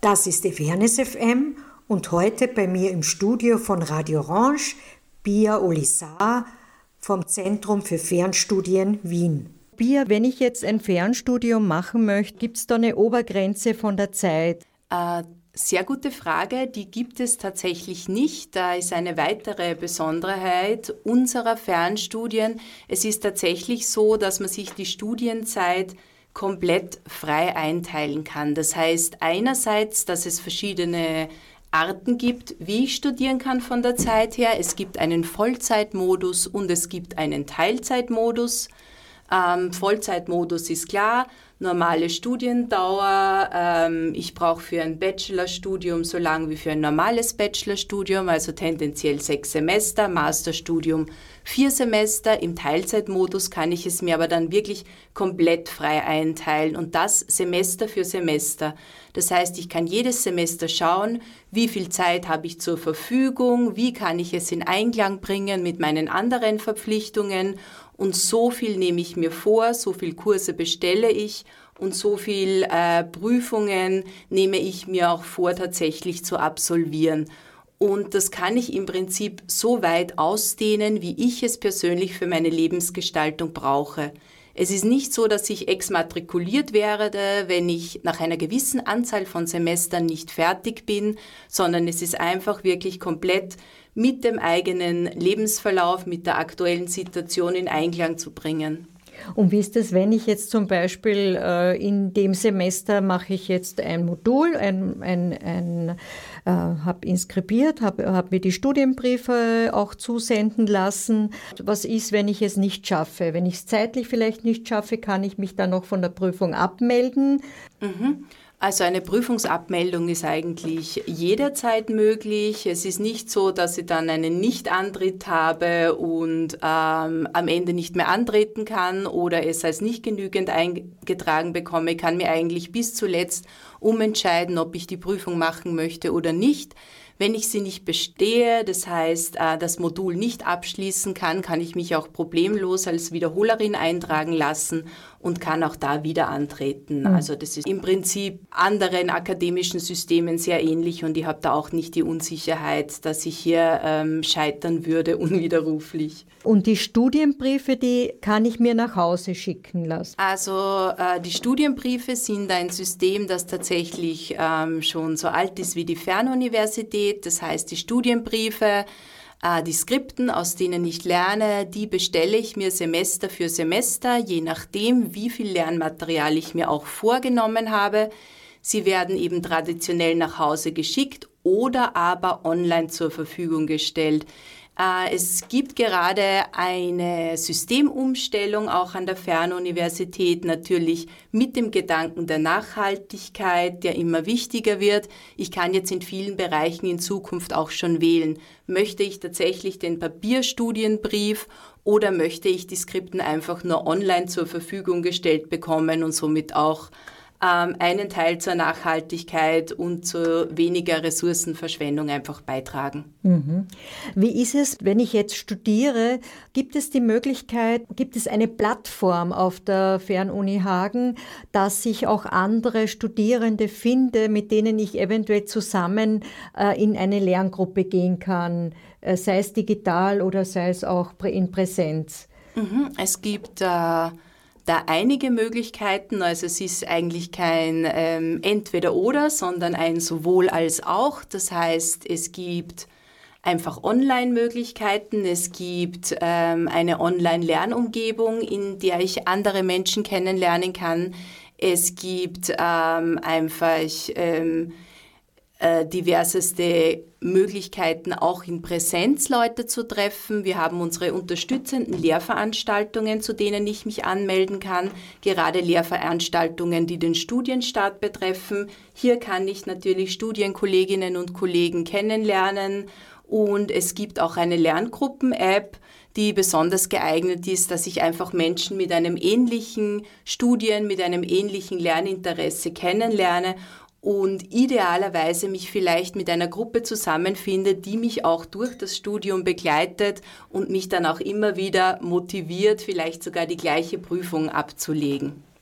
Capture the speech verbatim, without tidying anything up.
Das ist Fairness F M und heute bei mir im Studio von Radio Orange Pia Olisar vom Zentrum für Fernstudien Wien. Pia, wenn ich jetzt ein Fernstudium machen möchte, gibt es da eine Obergrenze von der Zeit? Äh, sehr gute Frage, die gibt es tatsächlich nicht. Da ist eine weitere Besonderheit unserer Fernstudien. Es ist tatsächlich so, dass man sich die Studienzeit komplett frei einteilen kann. Das heißt einerseits, dass es verschiedene Arten gibt, wie ich studieren kann von der Zeit her. Es gibt einen Vollzeitmodus und es gibt einen Teilzeitmodus. Ähm, Vollzeitmodus ist klar, normale Studiendauer. Ähm, ich brauche für ein Bachelorstudium so lang wie für ein normales Bachelorstudium, also tendenziell sechs Semester, Masterstudium vier Semester. Im Teilzeitmodus kann ich es mir aber dann wirklich komplett frei einteilen und das Semester für Semester. Das heißt, ich kann jedes Semester schauen, wie viel Zeit habe ich zur Verfügung, wie kann ich es in Einklang bringen mit meinen anderen Verpflichtungen. Und so viel nehme ich mir vor, so viel Kurse bestelle ich und so viel äh, Prüfungen nehme ich mir auch vor, tatsächlich zu absolvieren. Und das kann ich im Prinzip so weit ausdehnen, wie ich es persönlich für meine Lebensgestaltung brauche. Es ist nicht so, dass ich exmatrikuliert werde, wenn ich nach einer gewissen Anzahl von Semestern nicht fertig bin, sondern es ist einfach wirklich komplett mit dem eigenen Lebensverlauf, mit der aktuellen Situation in Einklang zu bringen. Und wie ist es, wenn ich jetzt zum Beispiel äh, in dem Semester mache ich jetzt ein Modul, ein, ein, ein, äh, habe inskribiert, habe hab mir die Studienbriefe auch zusenden lassen. Was ist, wenn ich es nicht schaffe? Wenn ich es zeitlich vielleicht nicht schaffe, kann ich mich dann noch von der Prüfung abmelden? Mhm. Also eine Prüfungsabmeldung ist eigentlich jederzeit möglich. Es ist nicht so, dass ich dann einen Nichtantritt habe und ähm, am Ende nicht mehr antreten kann oder es als nicht genügend eingetragen bekomme. Ich kann mir eigentlich bis zuletzt umentscheiden, ob ich die Prüfung machen möchte oder nicht. Wenn ich sie nicht bestehe, das heißt, das Modul nicht abschließen kann, kann ich mich auch problemlos als Wiederholerin eintragen lassen und kann auch da wieder antreten. Mhm. Also das ist im Prinzip anderen akademischen Systemen sehr ähnlich und ich habe da auch nicht die Unsicherheit, dass ich hier ähm, scheitern würde unwiderruflich. Und die Studienbriefe, die kann ich mir nach Hause schicken lassen? Also äh, die Studienbriefe sind ein System, das tatsächlich ähm, schon so alt ist wie die Fernuniversität. Das heißt, die Studienbriefe, äh, die Skripten, aus denen ich lerne, die bestelle ich mir Semester für Semester, je nachdem, wie viel Lernmaterial ich mir auch vorgenommen habe. Sie werden eben traditionell nach Hause geschickt oder aber online zur Verfügung gestellt. Es gibt gerade eine Systemumstellung auch an der Fernuniversität, natürlich mit dem Gedanken der Nachhaltigkeit, der immer wichtiger wird. Ich kann jetzt in vielen Bereichen in Zukunft auch schon wählen. Möchte ich tatsächlich den Papierstudienbrief oder möchte ich die Skripten einfach nur online zur Verfügung gestellt bekommen und somit auch einen Teil zur Nachhaltigkeit und zu weniger Ressourcenverschwendung einfach beitragen. Mhm. Wie ist es, wenn ich jetzt studiere, gibt es die Möglichkeit, gibt es eine Plattform auf der Fernuni Hagen, dass ich auch andere Studierende finde, mit denen ich eventuell zusammen äh, in eine Lerngruppe gehen kann, äh, sei es digital oder sei es auch in Präsenz? Mhm. Es gibt äh, da einige Möglichkeiten, also es ist eigentlich kein ähm, Entweder-Oder, sondern ein Sowohl als auch. Das heißt, es gibt einfach Online-Möglichkeiten, es gibt ähm, eine Online-Lernumgebung, in der ich andere Menschen kennenlernen kann. Es gibt ähm, einfach ähm, äh, diverseste Möglichkeiten, auch in Präsenz Leute zu treffen. Wir haben unsere unterstützenden Lehrveranstaltungen, zu denen ich mich anmelden kann, gerade Lehrveranstaltungen, die den Studienstart betreffen. Hier kann ich natürlich Studienkolleginnen und Kollegen kennenlernen und es gibt auch eine Lerngruppen-App, die besonders geeignet ist, dass ich einfach Menschen mit einem ähnlichen Studien, mit einem ähnlichen Lerninteresse kennenlerne und idealerweise mich vielleicht mit einer Gruppe zusammenfinde, die mich auch durch das Studium begleitet und mich dann auch immer wieder motiviert, vielleicht sogar die gleiche Prüfung abzulegen.